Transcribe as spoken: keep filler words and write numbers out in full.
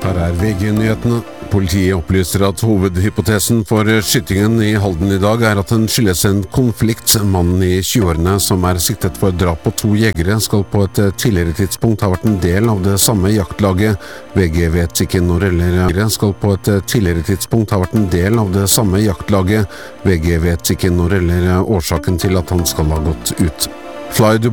Her er V G-nyhetene. Politiet opplyser at hovedhypotesen for skytingen i Halden i dag er at den skyldes en konflikt. Mannen i tjueårene som er siktet for drap på to jegere skal på et tidligere tidspunkt ha vært en del av det samme jaktlaget. V G vet ikke når eller skal på et tidligere tidspunkt ha vært en del av det samme jaktlaget. V G vet ikke når eller årsaken til at han skal ha gått ut. Fly Dubai